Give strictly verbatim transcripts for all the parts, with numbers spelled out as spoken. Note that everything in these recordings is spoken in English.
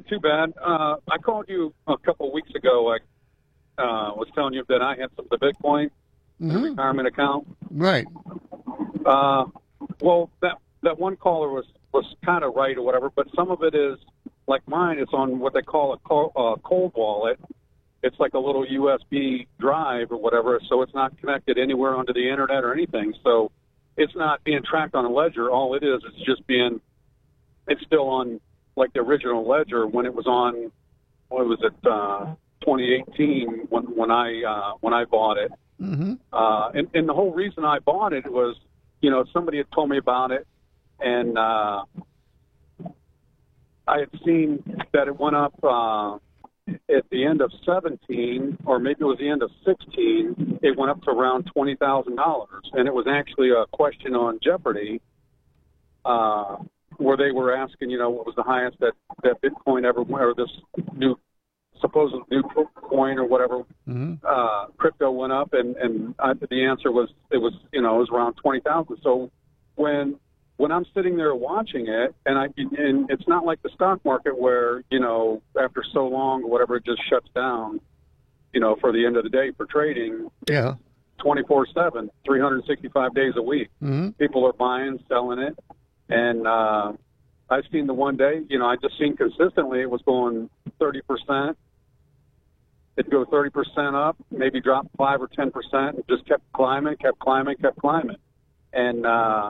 not too bad. Uh, I called you a couple of weeks ago. I uh, was telling you that I had some of the Bitcoin in a Mm-hmm. retirement account. Right. Uh, well, that that one caller was, was kind of right or whatever, but some of it is, like mine, it's on what they call a cold, uh, cold wallet. It's like a little U S B drive or whatever, so it's not connected anywhere onto the internet or anything. So it's not being tracked on a ledger. All it is, it's just being, it's still on like the original ledger when it was on, what was it, uh, twenty eighteen when when I uh, when I bought it. Mm-hmm. Uh, and, and the whole reason I bought it was, you know, somebody had told me about it, and uh, I had seen that it went up uh, at the end of seventeen, or maybe it was the end of sixteen. It went up to around twenty thousand dollars, and it was actually a question on Jeopardy, uh, where they were asking, you know, what was the highest that, that Bitcoin ever went, or this new supposed new coin or whatever, Mm-hmm. uh, crypto went up, and, and I, the answer was, it was, you know, it was around twenty thousand. So when, when I'm sitting there watching it, and I, and it's not like the stock market where, you know, after so long or whatever, it just shuts down, you know, for the end of the day for trading. Yeah. twenty-four seven, three hundred sixty-five days a week. Mm-hmm. People are buying, selling it. And, uh, I've seen the one day, you know, I just seen consistently it was going thirty percent. It'd go thirty percent up, maybe drop five or ten percent, and just kept climbing, kept climbing, kept climbing. And uh,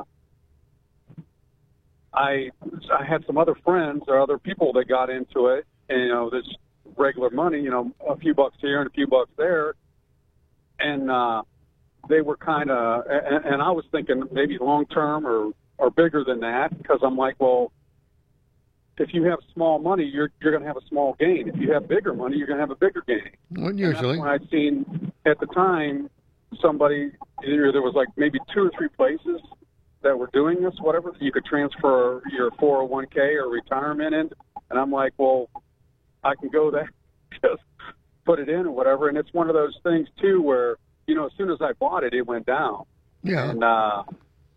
I I had some other friends or other people that got into it, and, you know, this regular money, you know, a few bucks here and a few bucks there. And uh, they were kind of, and, and I was thinking maybe long term or, or bigger than that, because I'm like, well, if you have small money, you're you're going to have a small gain. If you have bigger money, you're going to have a bigger gain. Well, usually. And that's when I'd seen at the time somebody, either there was like maybe two or three places that were doing this, whatever. You could transfer your four oh one k or retirement in, and I'm like, well, I can go there, just put it in or whatever. And it's one of those things too where, you know, as soon as I bought it, it went down. Yeah. And uh,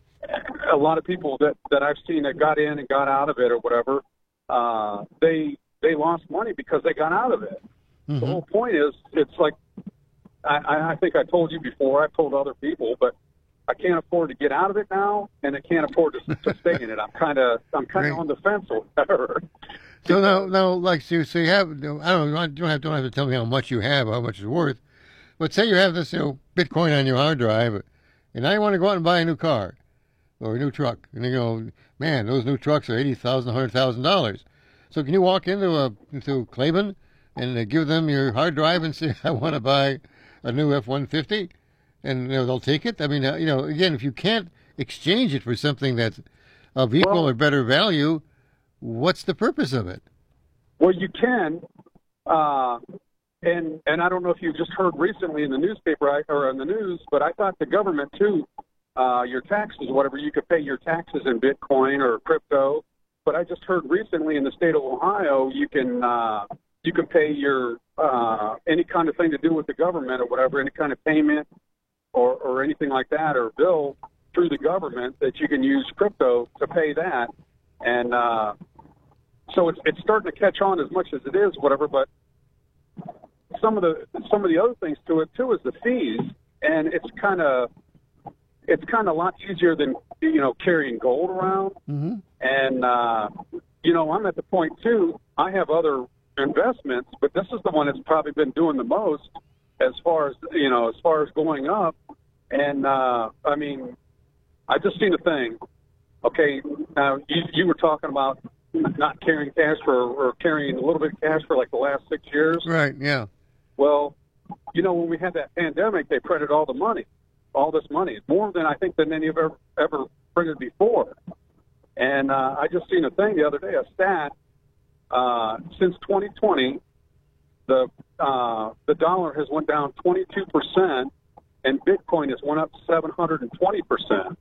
a lot of people that that I've seen that got in and got out of it or whatever. Uh, they they lost money because they got out of it. Mm-hmm. The whole point is, it's like, I, I think I told you before, I've told other people, but I can't afford to get out of it now, and I can't afford to, to stay in it. I'm kind of I'm kind of Right. on the fence or whatever. So now, now, like, so, so you have, I don't know, you don't have, don't have to tell me how much you have, how much it's worth, but say you have this, you know, Bitcoin on your hard drive, and now you want to go out and buy a new car or a new truck, and you go, man, those new trucks are eighty thousand, a hundred thousand dollars. So can you walk into a into Claiborne and uh, give them your hard drive and say, I want to buy a new F one fifty, and you know, they'll take it? I mean, uh, you know, again, if you can't exchange it for something that's of equal Well, or better value, what's the purpose of it? Well, you can, uh, and and I don't know if you just heard recently in the newspaper I, or in the news, but I thought the government too, uh, your taxes, whatever, you could pay your taxes in Bitcoin or crypto. But I just heard recently in the state of Ohio, you can uh, you can pay your uh, any kind of thing to do with the government or whatever, any kind of payment or or anything like that, or bill through the government, that you can use crypto to pay that. And uh, so it's it's starting to catch on as much as it is, whatever. But some of the some of the other things to it too is the fees, and it's kind of it's kind of a lot easier than, you know, carrying gold around. Mm-hmm. And uh, you know, I'm at the point too. I have other investments, but this is the one that's probably been doing the most as far as, you know, as far as going up. And uh, I mean, I just seen a thing. Okay, now you, you were talking about not carrying cash for, or carrying a little bit of cash for like the last six years. Right, yeah. Well, you know, when we had that pandemic, they printed all the money, all this money, more than I think than any have ever, ever printed before. And uh, I just seen a thing the other day, a stat. Uh, since twenty twenty, the uh, the dollar has went down twenty-two percent, and Bitcoin has went up seven hundred twenty percent.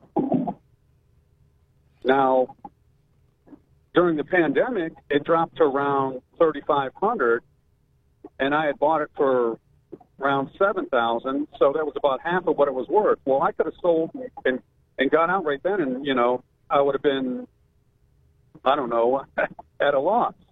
Now, during the pandemic, it dropped to around thirty-five hundred, and I had bought it for around seven thousand, so that was about half of what it was worth. Well, I could have sold and and got out right then, and, you know, I would have been, I don't know, at a loss.